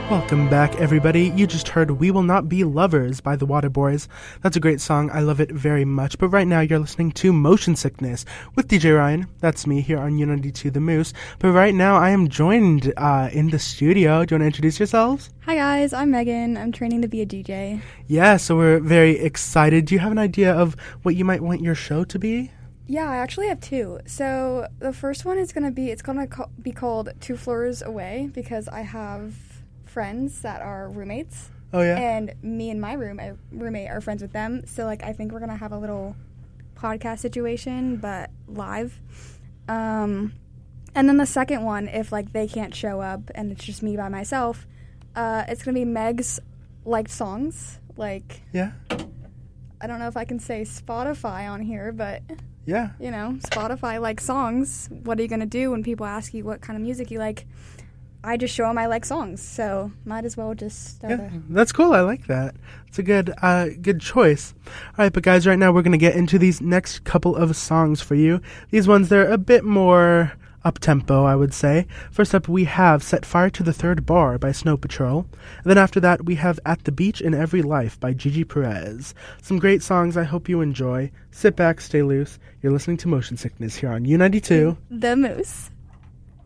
Welcome back, everybody. You just heard We Will Not Be Lovers by the Waterboys. That's a great song. I love it very much. But right now, you're listening to Motion Sickness with DJ Ryan. That's me here on U92 The Moose. But right now, I am joined in the studio. Do you want to introduce yourselves? Hi, guys. I'm Megan. I'm training to be a DJ. Yeah, so we're very excited. Do you have an idea of what you might want your show to be? Yeah, I actually have two. So the first one is going to be called Two Floors Away because I have friends that are roommates. Oh, yeah? And me and my roommate are friends with them. So, I think we're going to have a little podcast situation, but live. And then the second one, if, they can't show up and it's just me by myself, it's going to be Meg's liked songs. Yeah? I don't know if I can say Spotify on here, but... Yeah. Spotify likes songs. What are you going to do when people ask you what kind of music you like? I just show them I like songs, so might as well just start. Yeah, that's cool. I like that. It's a good choice. All right, but guys, right now we're going to get into these next couple of songs for you. These ones, they're a bit more up-tempo, I would say. First up, we have Set Fire to the Third Bar by Snow Patrol. And then after that, we have At the Beach in Every Life by Gigi Perez. Some great songs I hope you enjoy. Sit back, stay loose. You're listening to Motion Sickness here on U92. The Moose.